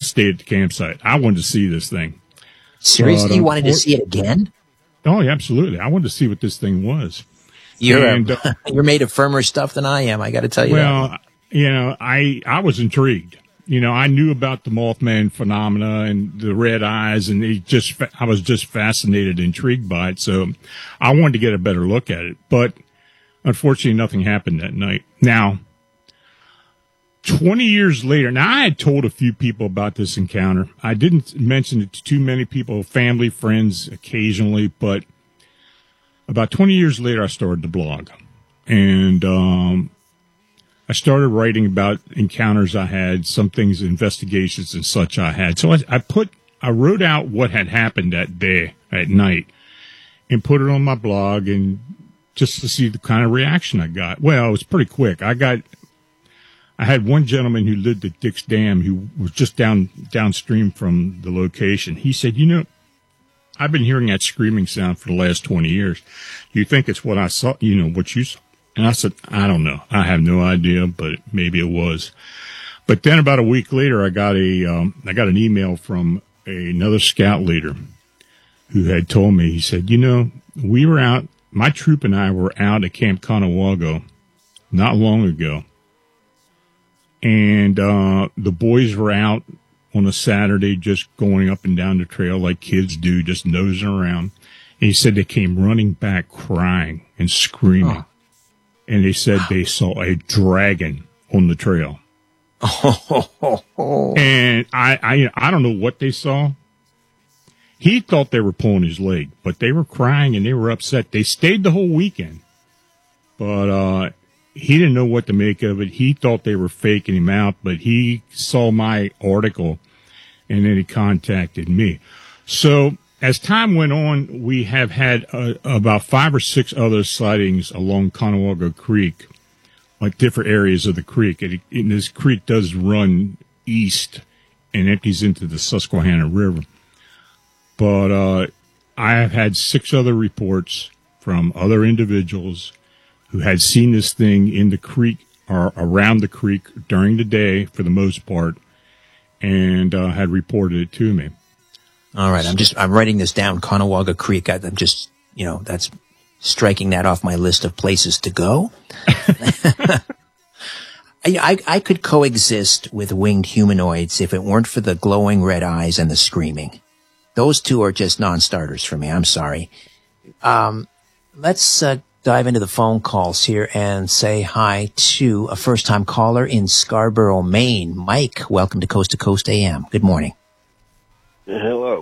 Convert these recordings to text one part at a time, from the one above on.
stayed at the campsite. I wanted to see this thing. Seriously? You wanted to see it again? Oh, yeah, absolutely. I wanted to see what this thing was. You're made of firmer stuff than I am, I got to tell you that. Well, I was intrigued. I knew about the Mothman phenomena and the red eyes, and I was just fascinated, intrigued by it. So I wanted to get a better look at it. But unfortunately, nothing happened that night. Now, 20 years later, now I had told a few people about this encounter. I didn't mention it to too many people, family, friends, occasionally, but about 20 years later, I started the blog. And I started writing about encounters I had, some things, investigations and such I had. So I wrote out what had happened that day, at night, and put it on my blog, and just to see the kind of reaction I got. Well, it was pretty quick. I had one gentleman who lived at Dick's Dam who was just downstream from the location. He said, I've been hearing that screaming sound for the last 20 years. Do you think it's what I saw, what you saw? And I said, I don't know. I have no idea, but maybe it was. But then about a week later, I got an email from another scout leader who had told me, he said, we were out, my troop and I were out at Camp Conawago not long ago. And the boys were out on a Saturday just going up and down the trail like kids do, just nosing around. And he said they came running back crying and screaming. Oh. And they said they saw a dragon on the trail. And I don't know what they saw. He thought they were pulling his leg, but they were crying and they were upset. They stayed the whole weekend. But he didn't know what to make of it. He thought they were faking him out, but he saw my article, and then he contacted me. So as time went on, we have had about 5 or 6 other sightings along Conawago Creek, like different areas of the creek. And this creek does run east and empties into the Susquehanna River. But I have had 6 other reports from other individuals who had seen this thing in the creek or around the creek during the day for the most part, and had reported it to me. All right. I'm writing this down, Conawaga Creek. I'm just, that's striking that off my list of places to go. I could coexist with winged humanoids if it weren't for the glowing red eyes and the screaming. Those two are just non-starters for me. I'm sorry. Let's dive into the phone calls here and say hi to a first-time caller in Scarborough, Maine. Mike, welcome to Coast AM. Good morning. Hello.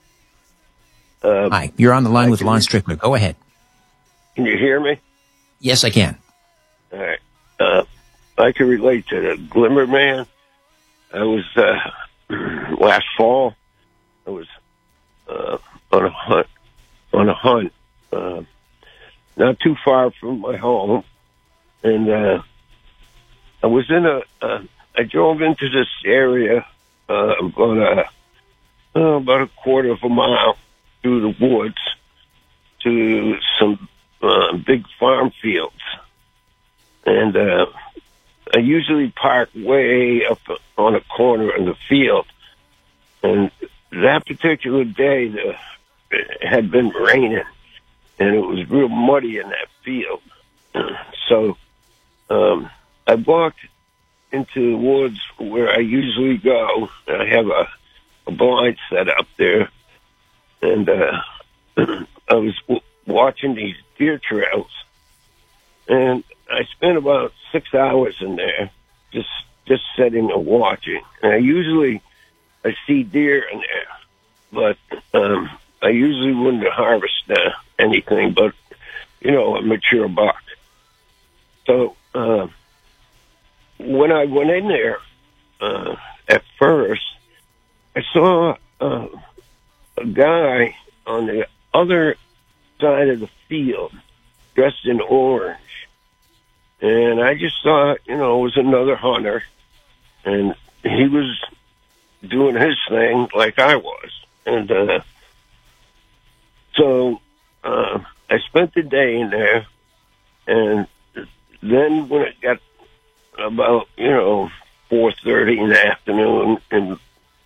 Hi, you're on the line with Lon Strickler. Go ahead. Can you hear me? Yes, I can. All right. I can relate to the Glimmer Man. I was, last fall, I was on a hunt, not too far from my home, and I was I drove into this area about a quarter of a mile through the woods to some big farm fields, and I usually park way up on a corner in the field, and that particular day it had been raining, and it was real muddy in that field. So I walked into the woods where I usually go. I have a blind set up there, and I was watching these deer trails, and I spent about 6 hours in there just sitting and watching. And I see deer in there, but I usually wouldn't harvest anything but, a mature buck. So when I went in there at first, I saw a guy on the other side of the field dressed in orange. And I just thought, it was another hunter. And he was doing his thing like I was. And so I spent the day in there. And then when it got about, 4:30 in the afternoon, and